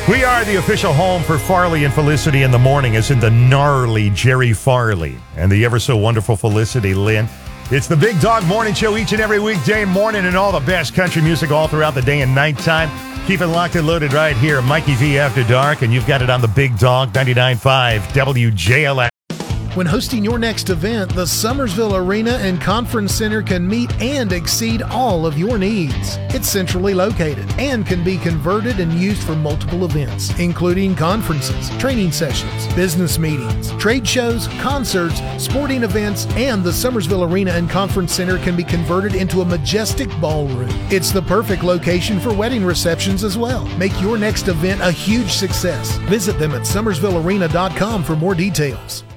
We are the official home for Farley and Felicity in the morning, as in the gnarly Jerry Farley and the ever so wonderful Felicity Lynn. It's the Big Dog Morning Show each and every weekday morning, and all the best country music all throughout the day and nighttime. Keep it locked and loaded right here, Mikey V After Dark, and you've got it on the Big Dog 99.5 WJLX. When hosting your next event, the Summersville Arena and Conference Center can meet and exceed all of your needs. It's centrally located and can be converted and used for multiple events, including conferences, training sessions, business meetings, trade shows, concerts, sporting events, and the Summersville Arena and Conference Center can be converted into a majestic ballroom. It's the perfect location for wedding receptions as well. Make your next event a huge success. Visit them at summersvillearena.com for more details.